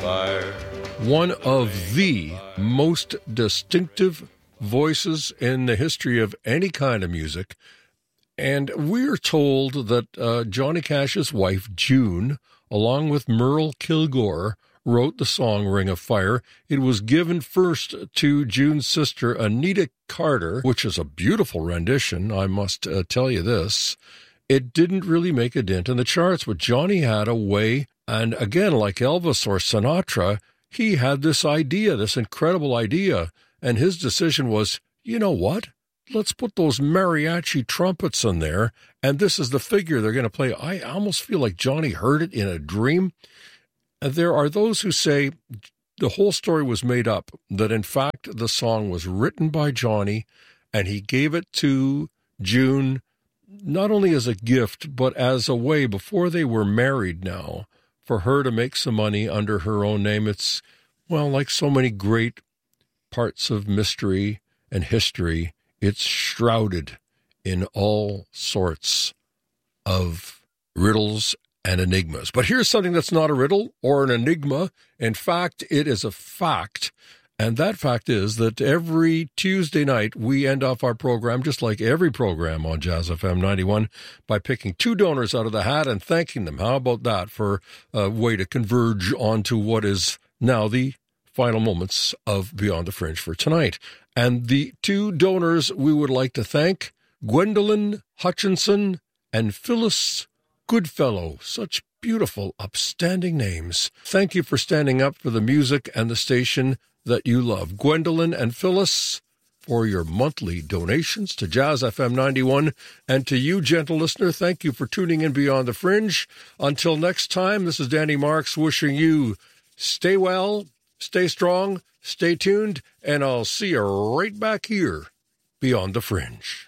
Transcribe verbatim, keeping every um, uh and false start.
fire. One of the most distinctive voices in the history of any kind of music. And we're told that uh, Johnny Cash's wife, June, along with Merle Kilgore, wrote the song Ring of Fire. It was given first to June's sister, Anita Carter, which is a beautiful rendition, I must uh, tell you this. It didn't really make a dent in the charts, but Johnny had a way, and again, like Elvis or Sinatra, he had this idea, this incredible idea, and his decision was, you know what? Let's put those mariachi trumpets in there, and this is the figure they're going to play. I almost feel like Johnny heard it in a dream. And there are those who say the whole story was made up, that in fact the song was written by Johnny, and he gave it to June not only as a gift, but as a way, before they were married now, for her to make some money under her own name. It's, well, like so many great parts of mystery and history, it's shrouded in all sorts of riddles and enigmas. But here's something that's not a riddle or an enigma. In fact, it is a fact. And that fact is that every Tuesday night we end off our program, just like every program on Jazz F M ninety-one, by picking two donors out of the hat and thanking them. How about that for a way to converge onto what is now the final moments of Beyond the Fringe for tonight. And the two donors we would like to thank, Gwendolyn Hutchinson and Phyllis Goodfellow. Such beautiful, upstanding names. Thank you for standing up for the music and the station that you love. Gwendolyn and Phyllis, for your monthly donations to Jazz F M ninety-one. And to you, gentle listener, thank you for tuning in Beyond the Fringe. Until next time, this is Danny Marks wishing you stay well, stay strong, stay tuned, and I'll see you right back here, Beyond the Fringe.